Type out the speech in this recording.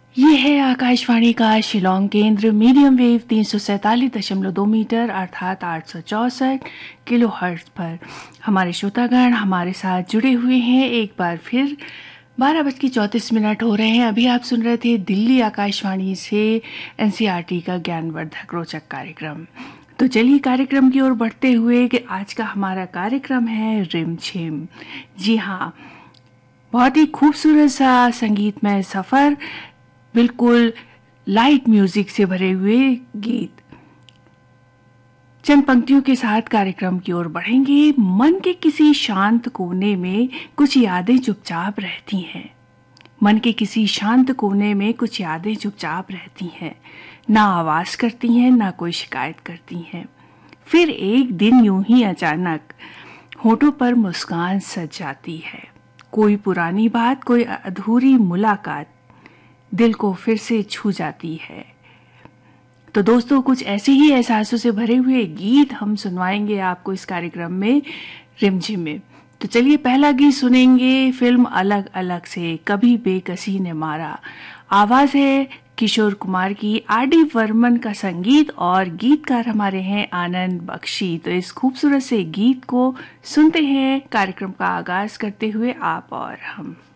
ये है आकाशवाणी का शिलोंग केंद्र मीडियम वेव 347.2 मीटर अर्थात 864 किलो हर्ट्ज पर हमारे श्रोतागण हमारे साथ जुड़े हुए हैं। एक बार फिर 12:34 हो रहे हैं। अभी आप सुन रहे थे दिल्ली आकाशवाणी से एनसीईआरटी का ज्ञानवर्धक रोचक कार्यक्रम। तो चलिए कार्यक्रम की ओर बढ़ते हुए कि आज का हमारा कार्यक्रम है रिमझिम। जी हाँ, बहुत ही खूबसूरत सा संगीतमय सफ़र, बिल्कुल लाइट म्यूजिक से भरे हुए गीत। चंद पंक्तियों के साथ कार्यक्रम की ओर बढ़ेंगे। मन के किसी शांत कोने में कुछ यादें चुपचाप रहती हैं। मन के किसी शांत कोने में कुछ यादें चुपचाप रहती हैं, ना आवाज करती हैं, ना कोई शिकायत करती हैं। फिर एक दिन यूं ही अचानक होठों पर मुस्कान सज जाती है। कोई पुरानी बात, कोई अधूरी मुलाकात दिल को फिर से छू जाती है। तो दोस्तों, कुछ ऐसे ही एहसासों से भरे हुए गीत हम सुनवाएंगे आपको इस कार्यक्रम में रिमझिम में। तो चलिए पहला गीत सुनेंगे फिल्म अलग अलग से, कभी बेकसी ने मारा। आवाज है किशोर कुमार की, आर.डी. बर्मन का संगीत और गीतकार हमारे हैं आनंद बख्शी। तो इस खूबसूरत से गीत को सुनते हैं, कार्यक्रम का आगाज करते हुए आप और हम।